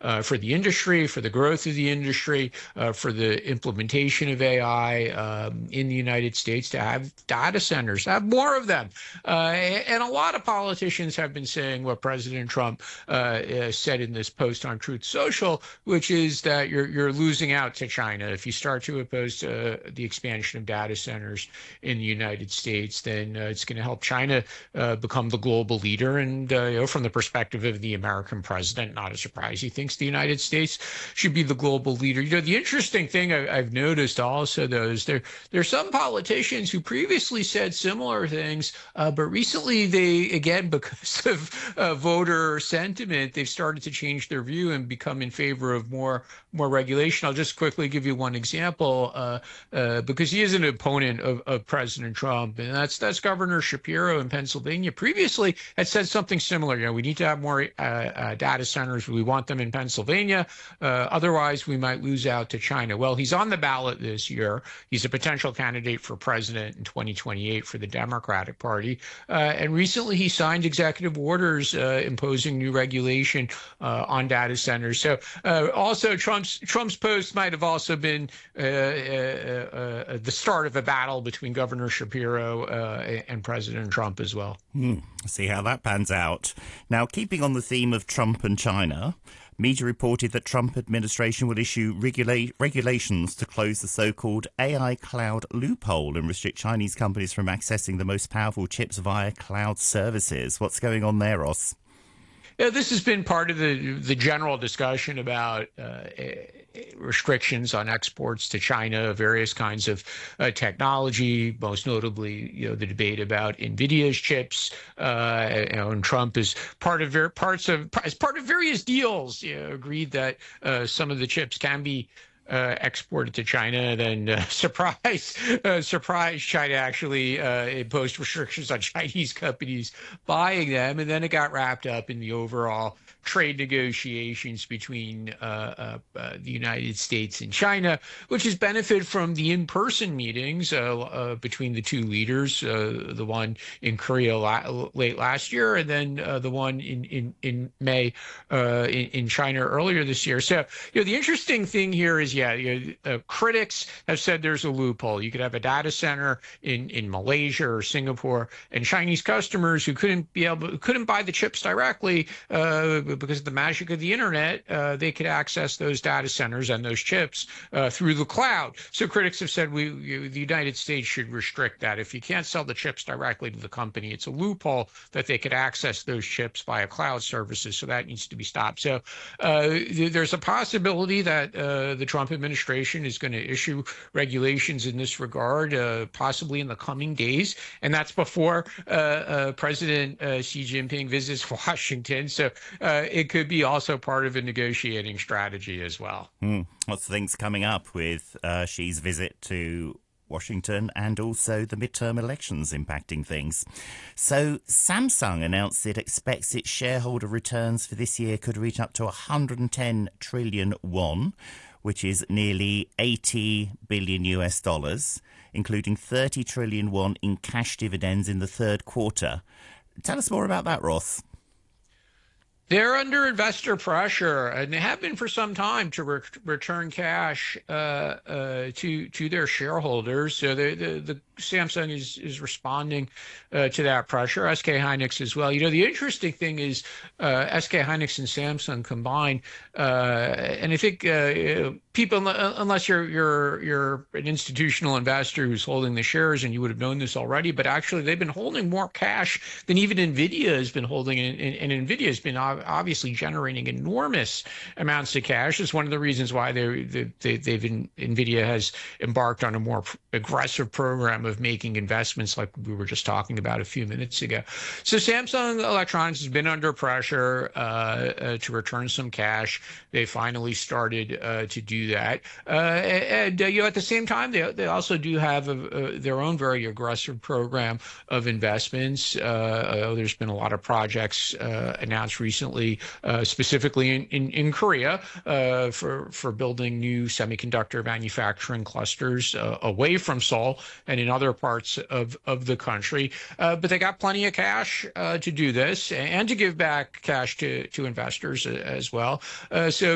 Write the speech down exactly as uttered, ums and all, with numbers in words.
uh, for the industry, for the growth of the industry, uh, for the implementation of A I um, in the United States, to have data centers, have more of them. Uh, and a lot of politicians have been saying what President Trump uh, uh, said in this post on Truth Social, which is that you're you're losing out to China if you start to oppose uh, the expansion of data centers in the United States. Then uh, it's going to help China uh, become the global leader. And uh, you know, from the perspective of the American president, not a surprise, he thinks the United States should be the global leader. You know, the interesting thing I, I've noticed also, though, is there there's some politicians who previously said similar things, uh, but recently they, again, because of uh, voter sentiment, they've started to change their view and become in favor of more more regulation. I'll just quickly give you one example, uh, uh, because he is an opponent of, of President Trump, and that's that's Governor Shapiro in Pennsylvania. Previously had said something similar. You know, we need to have more uh, uh, data centers. We want them in Pennsylvania. Uh, otherwise, we might lose out to China. Well, he's on the ballot this year. He's a potential candidate for president in twenty twenty-eight for the Democratic Party. Uh, and recently, he signed executive orders uh, imposing new regulation uh, on data centers. So uh, also, Trump's Trump's post might have also been uh, uh, uh, the start of a battle between Governor Shapiro uh, and President Trump as well. Hmm. See how that pans out. Now, keeping on the theme of Trump and China, media reported that Trump administration will issue regula- regulations to close the so-called A I cloud loophole and restrict Chinese companies from accessing the most powerful chips via cloud services. What's going on there, Ross? Yeah, this has been part of the the general discussion about uh, restrictions on exports to China, various kinds of uh, technology, most notably, you know, the debate about NVIDIA's chips. Uh, you know, and Trump is part of ver- parts of as part of various deals, you know, agreed that uh, some of the chips can be Uh, exported to China. Then uh, surprise, uh, surprise, China actually uh, imposed restrictions on Chinese companies buying them, and then it got wrapped up in the overall trade negotiations between uh, uh, uh, the United States and China, which has benefited from the in-person meetings uh, uh, between the two leaders, uh, the one in Korea la- late last year, and then uh, the one in in in May uh, in, in China earlier this year. So, you know, the interesting thing here is, yeah, you know, uh, critics have said there's a loophole. You could have a data center in in Malaysia or Singapore, and Chinese customers who couldn't be able who couldn't buy the chips directly uh, because of the magic of the internet, uh, they could access those data centers and those chips uh, through the cloud. So critics have said we, you, the United States should restrict that. If you can't sell the chips directly to the company, it's a loophole that they could access those chips via cloud services. So that needs to be stopped. So uh, th- there's a possibility that uh, the Trump administration is going to issue regulations in this regard, uh, possibly in the coming days. And that's before uh, uh, President uh, Xi Jinping visits Washington. So uh, it could be also part of a negotiating strategy as well. Mm. Lots of things coming up with uh, Xi's visit to Washington and also the midterm elections impacting things. So Samsung announced it expects its shareholder returns for this year could reach up to one hundred ten trillion won, which is nearly eighty billion U S dollars, including thirty trillion won in cash dividends in the third quarter. Tell us more about that, Ross. They're under investor pressure, and they have been for some time, to re- return cash uh, uh, to to their shareholders. So the the, the Samsung is is responding uh, to that pressure. S K Hynix as well. You know, the interesting thing is uh, S K Hynix and Samsung combined, uh, and I think uh, people, unless you're you're you're an institutional investor who's holding the shares, and you would have known this already, but actually they've been holding more cash than even NVIDIA has been holding, and, and, and NVIDIA has been obviously generating enormous amounts of cash. It's one of the reasons why they, they, they've been, NVIDIA has embarked on a more aggressive program of making investments like we were just talking about a few minutes ago. So Samsung Electronics has been under pressure uh, uh, to return some cash. They finally started uh, to do that. Uh, and uh, you know, at the same time, they, they also do have a, a, their own very aggressive program of investments. Uh, uh, there's been a lot of projects uh, announced recently, Uh, specifically in, in, in Korea, uh, for, for building new semiconductor manufacturing clusters uh, away from Seoul and in other parts of, of the country. Uh, but they got plenty of cash uh, to do this and to give back cash to, to investors as well. Uh, so